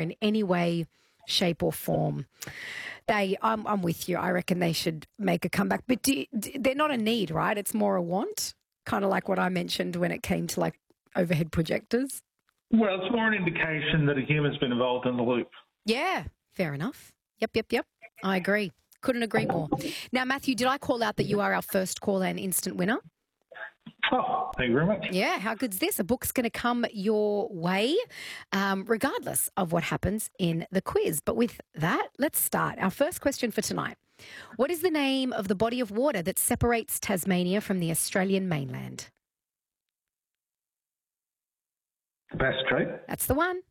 in any way, shape or form. I'm with you. I reckon they should make a comeback. But they're not a need, right? It's more a want, kind of like what I mentioned when it came to like overhead projectors. Well, it's more an indication that a human's been involved in the loop. Yeah, fair enough. Yep. I agree. Couldn't agree more. Now, Matthew, did I call out that you are our first caller and instant winner? Oh, thank you very much. Yeah, how good's this? A book's going to come your way, regardless of what happens in the quiz. But with that, let's start. Our first question for tonight. What is the name of the body of water that separates Tasmania from the Australian mainland? Bass Strait. That's the one.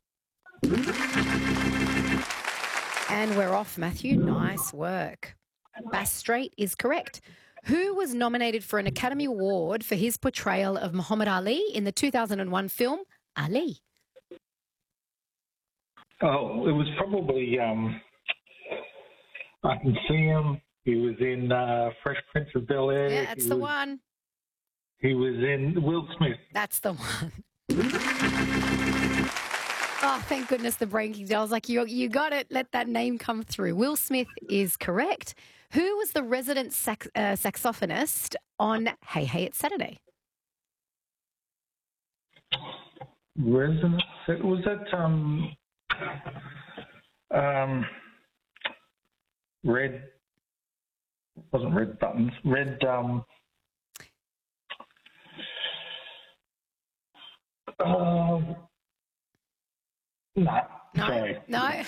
And we're off, Matthew. Nice work. Bass Strait is correct. Who was nominated for an Academy Award for his portrayal of Muhammad Ali in the 2001 film Ali? Oh, it was probably, I can see him. He was in Fresh Prince of Bel-Air. Yeah, that's the one. He was in Will Smith. That's the one. Oh, thank goodness the brain kicked. I was like, you got it. Let that name come through. Will Smith is correct. Who was the resident saxophonist on Hey Hey It's Saturday? Resident? Was that Red? Wasn't Red Buttons. Red. No. Sorry. No.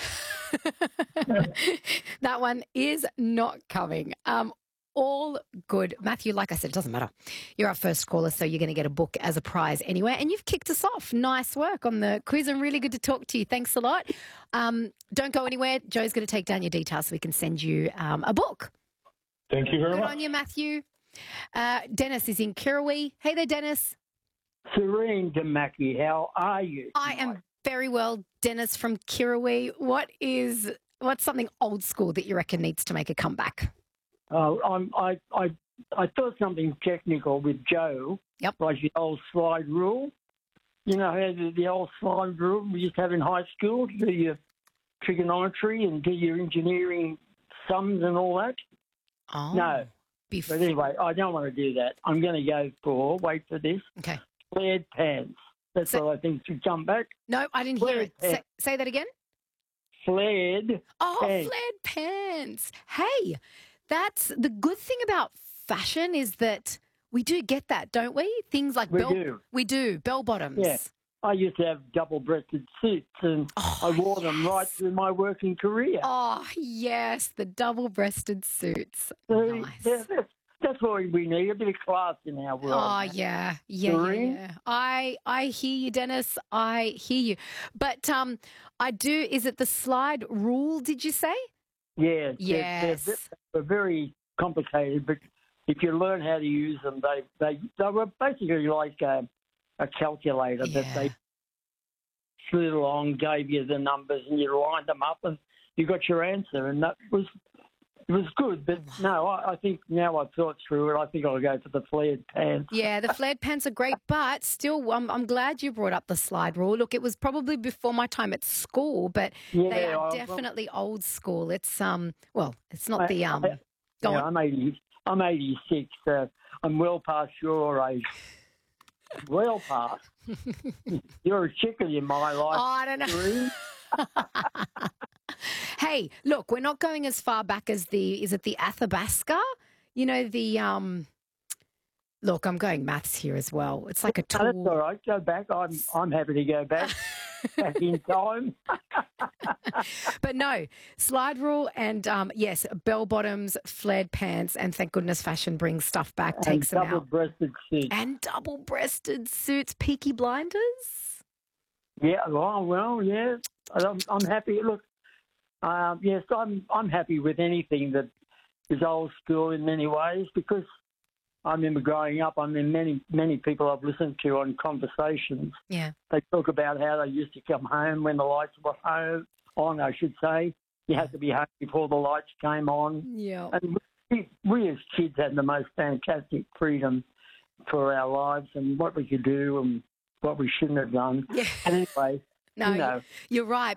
That one is not coming. All good. Matthew, like I said, it doesn't matter. You're our first caller, so you're going to get a book as a prize anyway. And you've kicked us off. Nice work on the quiz and really good to talk to you. Thanks a lot. Don't go anywhere. Joe's going to take down your details so we can send you a book. Thank you very much. Good on you, Matthew. Dennis is in Kirrawee. Hey there, Dennis. Serene Damaki, how are you? I am very well, Dennis from Kirrawee. What's something old school that you reckon needs to make a comeback? I thought something technical with Joe. Yep. Like the old slide rule. You know how the old slide rule we used to have in high school to do your trigonometry and do your engineering sums and all that? Oh. No. But anyway, I don't want to do that. I'm going to go for, wait for this, okay, flared pants. That's what I think should come back. No, I didn't hear it. Say that again. Flared pants. Flared pants. Hey, that's the good thing about fashion is that we do get that, don't we? Things like we do bell bottoms. Yeah. I used to have double-breasted suits and I wore them right through my working career. Oh, yes, the double-breasted suits. Nice. Yeah, that's what we need, a bit of class in our world. Oh, yeah. I hear you, Dennis. I hear you. But is it the slide rule, did you say? Yeah. Yes. They're very complicated, but if you learn how to use them, they were basically like a calculator that they slid along, gave you the numbers, and you lined them up, and you got your answer, and it was good. But no, I think now I've thought through it, I think I'll go for the flared pants. Yeah, the flared pants are great, but still, I'm glad you brought up the slide rule. Look, it was probably before my time at school, but they are definitely old school. It's it's not the I'm 86. I'm well past your age. Well past. You're a chicken in my life. Oh, I don't know. Hey, look, we're not going as far back as is it the Athabasca? You know, look, I'm going maths here as well. It's like a tool. No, that's all right. Go back. I'm happy to go back. Back in time. But no, slide rule and, yes, bell-bottoms, flared pants, and thank goodness fashion brings stuff back, takes them out. Double-breasted suits. And double-breasted suits. Peaky Blinders? Yeah, well, yeah. I'm happy. Look, yes, I'm happy with anything that is old school in many ways because I remember growing up, many people I've listened to on conversations. Yeah. They talk about how they used to come home when the lights were on, I should say. You had to be home before the lights came on. Yeah. And we as kids had the most fantastic freedom for our lives and what we could do and what we shouldn't have done. Yeah. And anyway, no, you're right.